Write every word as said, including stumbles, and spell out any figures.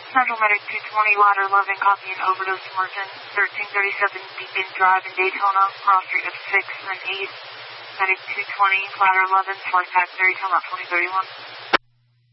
Central Medic two twenty, Ladder eleven, copy an overdose emergent, thirteen thirty-seven Beacon Drive in Daytona, cross street of six and eight. Medic two twenty, Ladder eleven, flight path thirty, come out twenty thirty-one.